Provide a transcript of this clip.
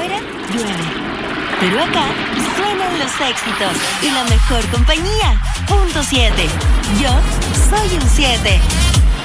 afuera, llueve. Pero acá suenan los éxitos y la mejor compañía. Punto 7. Yo soy un 7.